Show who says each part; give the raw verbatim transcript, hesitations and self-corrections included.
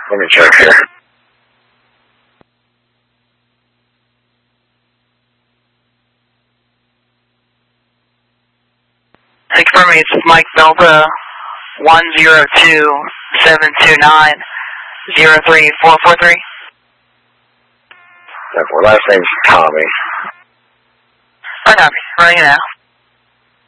Speaker 1: Let me check here.
Speaker 2: Confirm me, it's Mike Delta, one zero two seven two nine zero three four four three.
Speaker 1: Last name's Tommy.
Speaker 2: I copy. Running it now.